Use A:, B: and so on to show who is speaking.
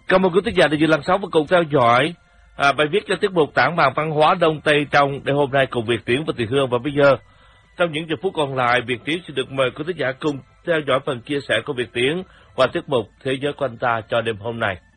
A: Cảm ơn quý thính giả đã giữ làn sóng và cùng theo dõi bài viết cho tiết mục Tản mạn văn hóa Đông Tây trong đêm hôm nay cùng Việt Tiến và Thị Hương. Và bây giờ, trong những giờ phút còn lại, Việt Tiến sẽ được mời quý thính giả cùng theo dõi phần chia sẻ của Việt Tiến qua tiết mục Thế giới quanh ta cho đêm hôm nay.